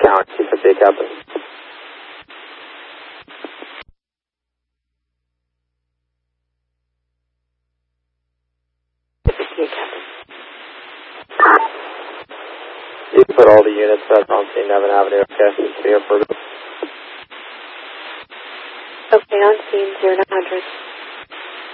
Tower 258, Captain. You put all the units that's on scene, Nevin Avenue, okay? Here for Okay, on scene 0900.